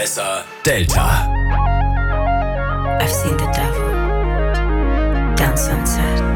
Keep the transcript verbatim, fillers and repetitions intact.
besser Delta. I've seen the devil down sunset.